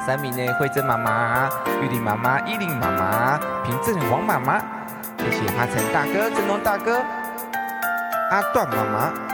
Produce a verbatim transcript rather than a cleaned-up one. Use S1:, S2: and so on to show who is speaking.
S1: 三名呢，慧珍妈妈、玉玲妈妈、依玲妈妈、平正王妈妈，谢谢华晨大哥、振东大哥、阿段妈妈。